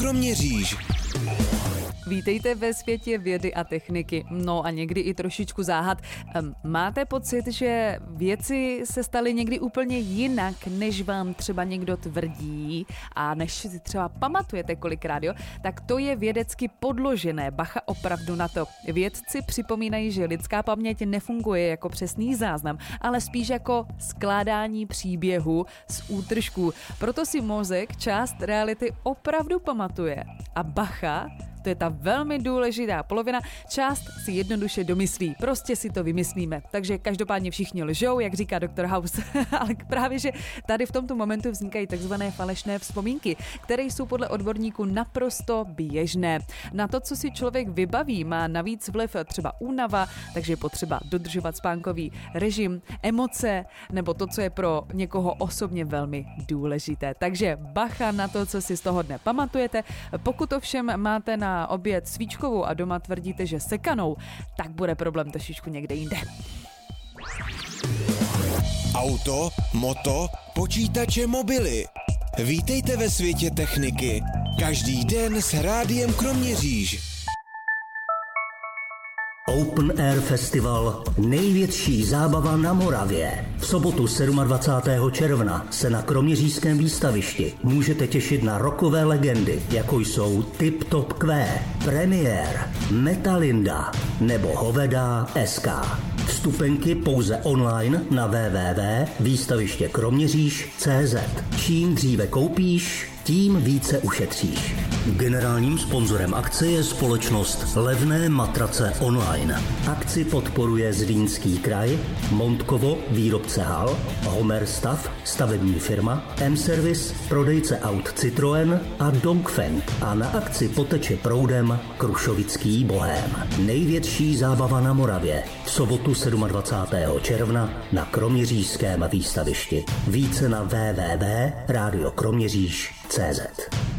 Kroměříž. Vítejte ve světě vědy a techniky, no a někdy i trošičku záhad. Máte pocit, že věci se staly někdy úplně jinak, než vám třeba někdo tvrdí a než si třeba pamatujete kolikrát, jo? Tak to je vědecky podložené, bacha opravdu na to. Vědci připomínají, že lidská paměť nefunguje jako přesný záznam, ale spíš jako skládání příběhu z útržků. Proto si mozek část reality opravdu pamatuje. A bacha, to je ta velmi důležitá polovina, část si jednoduše domyslí. Prostě si to vymyslíme. Takže každopádně všichni lžou, jak říká Dr. House. Ale právě, že tady v tomto momentu vznikají takzvané falešné vzpomínky, které jsou podle odborníků naprosto běžné. Na to, co si člověk vybaví, má navíc vliv třeba únava, takže je potřeba dodržovat spánkový režim, emoce, nebo to, co je pro někoho osobně velmi důležité. Takže bacha na to, co si z toho dne pamatujete. Pokud ovšem máte na oběd svíčkovou a doma tvrdíte, že sekanou, tak bude problém trošičku někde jinde. Auto, moto, počítače, mobily. Vítejte ve světě techniky. Každý den s Rádiem Kroměříž. Open Air Festival, největší zábava na Moravě. V sobotu 27. června se na kroměřížském výstavišti můžete těšit na rockové legendy, jako jsou Tip Top Q, Premiér, Metalinda nebo Hoveda SK. Vstupenky pouze online na www.výstavištěkroměříž.cz. Čím dříve koupíš, tím více ušetříš. Generálním sponzorem akce je společnost Levné matrace online. Akci podporuje Zlínský kraj, Montkovo, výrobce hal, Homer Stav, stavební firma, M-Service, prodejce aut Citroën a Dongfeng. A na akci poteče proudem Krušovický bohém. Největší zábava na Moravě. V sobotu 27. června na kroměřížském výstavišti. Více na www.radiokroměříž.cz.